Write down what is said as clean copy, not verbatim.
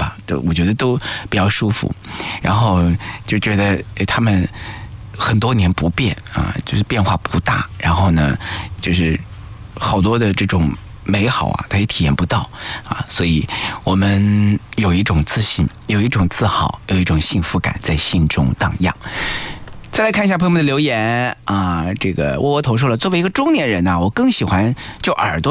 吧，我觉得都比较舒服。然后就觉得他们很多年不变啊，就是变化不大。然后呢，就是好多的这种美好啊，他也体验不到啊，所以我们有一种自信，有一种自豪，有一种幸福感在心中荡漾。再来看一下朋友们的留言啊，这个窝窝头说了，作为一个中年人呢，我更喜欢就耳朵